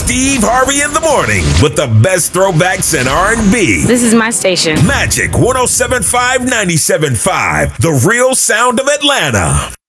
Steve Harvey in the morning with the best throwbacks in R&B. This is my station. Magic 107.5, 97.5, the real sound of Atlanta.